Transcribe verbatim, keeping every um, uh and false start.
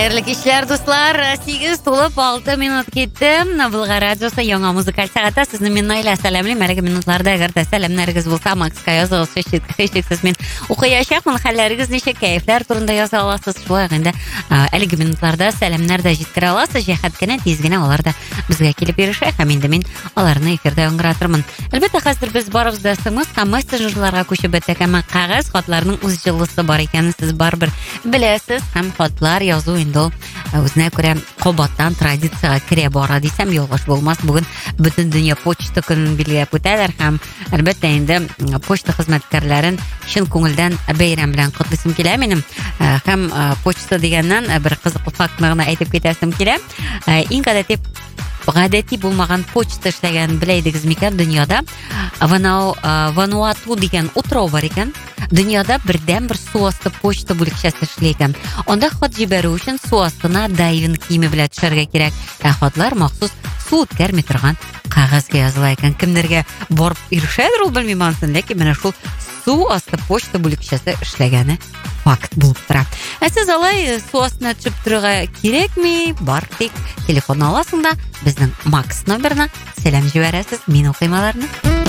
Хәерле кичләр, дуслар. сигез тулып алты минут кетті. Булга радиосы яңа музыкаль сәгатьтә сезне мин Наилә сәламлыйм. Әлеге минутларда әгәр дә сәламнәрегез булса, Макска языгыз, шешексез мин укыячакмын. Хәлләрегез ничек, кәефләр турында яза аласыз. Шулай инде әлеге минутларда сәламнәр дә җиткерә аласыз. Җәһәт кенә тиз генә алар да безгә килеп ирешә. Һәм инде мин аларны эфирдә яңгыратырмын. Әлбәттә, хәзер без барыбыз да смс һәм мессенджерларга күчеп беттек, әмма кагаз хатларның үз җылысы бар икәнен сез барбер беләсез. Һәм хатлар язу инде ул үзенә күрә кабаттан традициягә керә бара дисәм ялгыш булмас. Бүген бөтен дөнья почта көнен билгеләп үтәләр һәм әлбәттә инде почта хезмәткәрләрен чын күңелдән бәйрәм белән котлыйсым килә минем. Һәм почта дигәннән бер кызыклы фактны гына әйтеп китәсем килә. Иң гадәти гадәти булмаган почта эшләгән беләйдегез микән дөньяда? Вануату дигән утрау бар икән. Дөньяда бердән бер су асты почта бүлекчәсе эшли икән. Анда хат җибәрү өчен су астына дайвинг киеме белән төшәргә кирәк. Ә хатлар махсус су үткәрми торган кагазга языла икән. Кемнәргә барып ирешәдер ул белмим ансын, ләкин менә шул су асты почта бүлекчәсе эшләгәне факт булып тора. Ә сез алай су астына төшеп торырга кирәкми? Бар, тик телефон аласың да безнең Макс номерына сәлам җибәрәсез. Мин укыйм аларны.